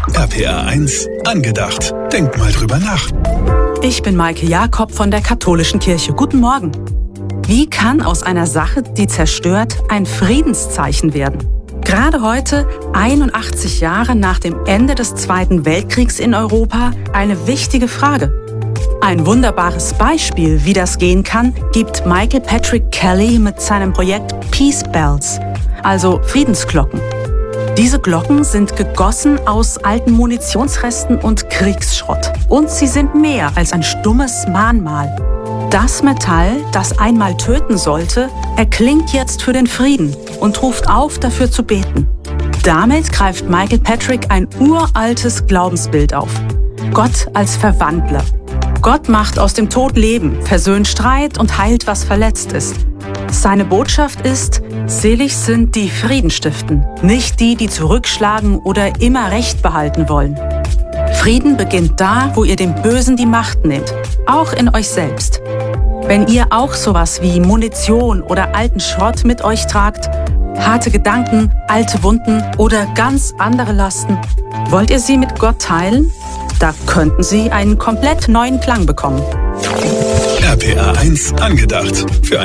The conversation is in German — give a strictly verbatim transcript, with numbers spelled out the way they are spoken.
R P R eins angedacht. Denk mal drüber nach. Ich bin Maike Jakob von der Katholischen Kirche. Guten Morgen. Wie kann aus einer Sache, die zerstört, ein Friedenszeichen werden? Gerade heute, einundachtzig Jahre nach dem Ende des Zweiten Weltkriegs in Europa, eine wichtige Frage. Ein wunderbares Beispiel, wie das gehen kann, gibt Michael Patrick Kelly mit seinem Projekt Peace Bells, also Friedensglocken. Diese Glocken sind gegossen aus alten Munitionsresten und Kriegsschrott. Und sie sind mehr als ein stummes Mahnmal. Das Metall, das einmal töten sollte, erklingt jetzt für den Frieden und ruft auf, dafür zu beten. Damit greift Michael Patrick ein uraltes Glaubensbild auf. Gott als Verwandler. Gott macht aus dem Tod Leben, versöhnt Streit und heilt, was verletzt ist. Seine Botschaft ist, selig sind die Frieden stiften, nicht die, die zurückschlagen oder immer Recht behalten wollen. Frieden beginnt da, wo ihr dem Bösen die Macht nehmt, auch in euch selbst. Wenn ihr auch sowas wie Munition oder alten Schrott mit euch tragt, harte Gedanken, alte Wunden oder ganz andere Lasten, wollt ihr sie mit Gott teilen? Da könnten sie einen komplett neuen Klang bekommen. R P R eins angedacht. Für